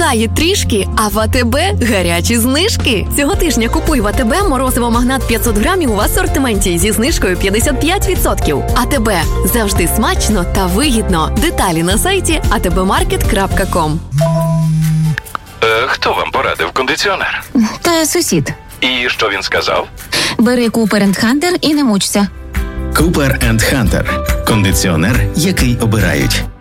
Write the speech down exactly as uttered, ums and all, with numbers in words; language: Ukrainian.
Чекає трішки, а в АТБ гарячі знижки. Цього тижня купуй в АТБ морозиво магнат п'ятсот грамів в асортименті зі знижкою п'ятдесят п'ять відсотків. АТБ. Завжди смачно та вигідно. Деталі на сайті а те бе маркет крапка ком. Е, хто вам порадив кондиціонер? Та сусід. І що він сказав? Бери Cooper енд Hunter і не мучся. Cooper енд Hunter. Кондиціонер, який обирають.